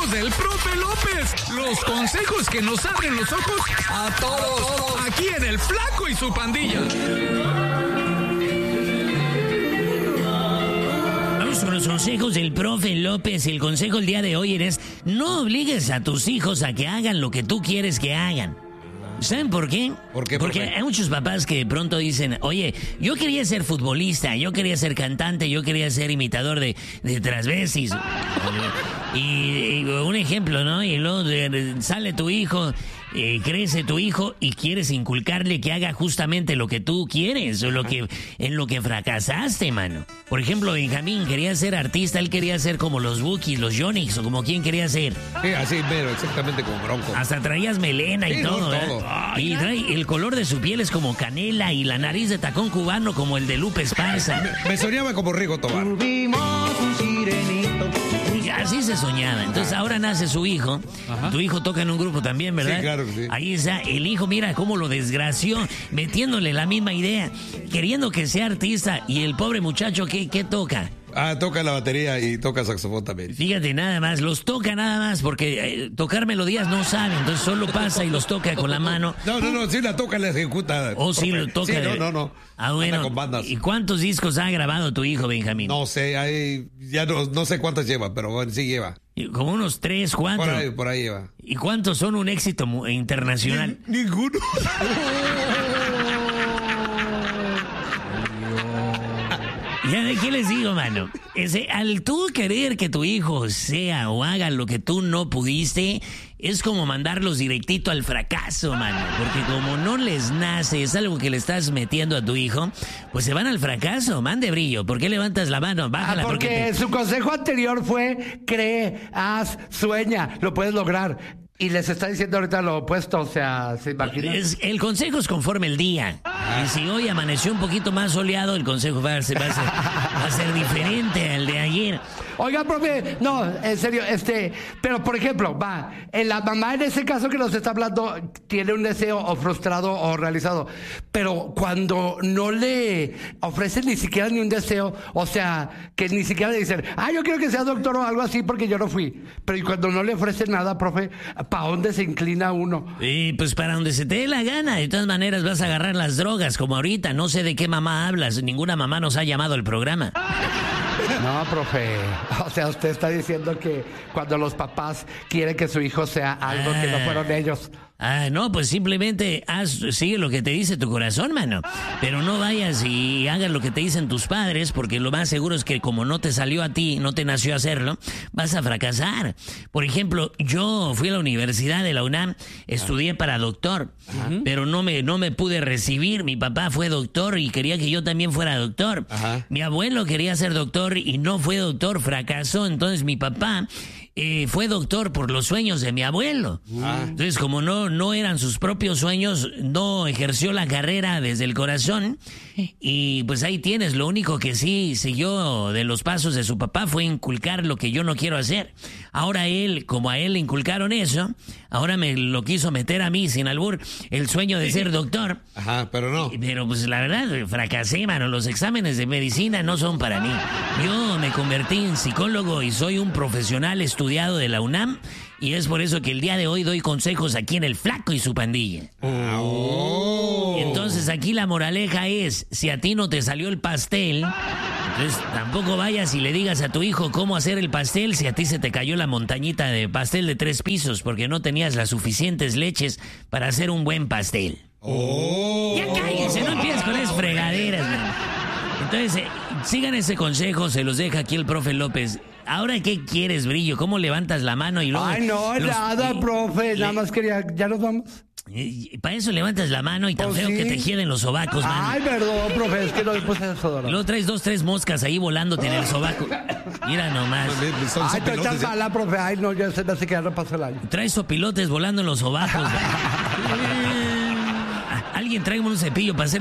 del profe López. Los consejos que nos abren los ojos a todos. Aquí en El Flaco y su Pandilla. Vamos con los consejos del profe López. El consejo el día de hoy es: no obligues a tus hijos a que hagan lo que tú quieres que hagan. ¿Saben por qué? ¿Por qué, Porque profe? hay muchos papás que de pronto dicen: oye, yo quería ser futbolista, yo quería ser cantante, yo quería ser imitador de transvestis. Y un ejemplo, ¿no? Y luego sale tu hijo, crece tu hijo y quieres inculcarle que haga justamente lo que tú quieres, o en lo que fracasaste, mano. Por ejemplo, Benjamín quería ser artista, él quería ser como los Bukis, los Yonix, o como quien quería ser. Sí, así mero, exactamente como Bronco. Hasta traías melena y Sí, todo, no, ¿eh? todo. Y trae el color de su piel es como canela y la nariz de tacón cubano como el de Lupe Esparza. Me soñaba como Rigo Tobar. Tuvimos un sirenito. Y así se soñaba. Entonces ahora nace su hijo. Ajá. Tu hijo toca en un grupo también, ¿verdad? Sí, claro que sí. Ahí está. El hijo, mira cómo lo desgració, metiéndole la misma idea, queriendo que sea artista. Y el pobre muchacho, ¿qué toca? Toca la batería y toca saxofón también. Fíjate, nada más, los toca nada más, porque tocar melodías no sabe, entonces solo pasa y los toca con la mano. No, sí la toca, la ejecuta. O sí profe. lo toca. Sí, no. Ah, bueno. Anda con bandas. ¿Y cuántos discos ha grabado tu hijo, Benjamín? No sé, ya no sé cuántas lleva, pero bueno, sí lleva. Como unos 3, 4. Por ahí lleva. ¿Y cuántos son un éxito internacional? Ninguno. Ya de qué les digo, mano. Al tú querer que tu hijo sea o haga lo que tú no pudiste, es como mandarlos directito al fracaso, mano. Porque como no les nace, es algo que le estás metiendo a tu hijo, pues se van al fracaso. Mande brillo. ¿Por qué levantas la mano? Bájala. Porque su consejo anterior fue: cree, haz, sueña, lo puedes lograr. Y les está diciendo ahorita lo opuesto, o sea, ¿se imaginan? El consejo es conforme el día. Y si hoy amaneció un poquito más soleado, el consejo va a ser diferente al de ayer. Oiga, profe, no, en serio, pero por ejemplo, la mamá en ese caso que nos está hablando tiene un deseo o frustrado o realizado, pero cuando no le ofrecen ni siquiera ni un deseo, o sea, que ni siquiera le dicen: yo quiero que seas doctor o algo así porque yo no fui, pero y cuando no le ofrecen nada, profe, ¿para dónde se inclina uno? Y pues para donde se te dé la gana. De todas maneras vas a agarrar las drogas, como ahorita. No sé de qué mamá hablas, ninguna mamá nos ha llamado al programa. No, profe. O sea, usted está diciendo que cuando los papás quieren que su hijo sea algo que no fueron ellos. No, pues simplemente sigue lo que te dice tu corazón, mano. Pero no vayas y hagas lo que te dicen tus padres, porque lo más seguro es que como no te salió a ti, no te nació hacerlo, vas a fracasar. Por ejemplo, yo fui a la Universidad de la UNAM, estudié para doctor, pero no me pude recibir. Mi papá fue doctor y quería que yo también fuera doctor. Ajá. Mi abuelo quería ser doctor y no fue doctor, fracasó. Entonces mi papá fue doctor por los sueños de mi abuelo. Entonces, como no eran sus propios sueños, no ejerció la carrera desde el corazón. Y pues ahí tienes, lo único que sí siguió de los pasos de su papá fue inculcar lo que yo no quiero hacer. Ahora como a él le inculcaron eso, ahora me lo quiso meter a mí, sin albur, el sueño de ser doctor. Ajá, pero no. Pero pues la verdad, fracasé, mano. Los exámenes de medicina no son para mí. Yo me convertí en psicólogo y soy un profesional estudiado de la UNAM. Y es por eso que el día de hoy doy consejos aquí en El Flaco y su Pandilla. Entonces aquí la moraleja es: si a ti no te salió el pastel, entonces tampoco vayas y le digas a tu hijo cómo hacer el pastel si a ti se te cayó la montañita de pastel de 3 pisos porque no tenías las suficientes leches para hacer un buen pastel. Ya cállense, no empieces con esas fregaderas, man. Entonces, sigan ese consejo, se los deja aquí el profe López. Ahora, ¿qué quieres, Brillo? ¿Cómo levantas la mano y luego... Ay, no, nada, profe, nada más quería... ¿Ya nos vamos? Para eso levantas la mano y tan feo sí. que te hieden los sobacos, man. Ay, perdón, profe, es que no le puse eso. Y luego traes 2, 3 moscas ahí volándote en el sobaco. Mira nomás. Ay, te echas mala, profe. Ay, no, ya se me hace que ya no pasó el año. Traes sopilotes volando en los sobacos. Alguien tráigame un cepillo para hacer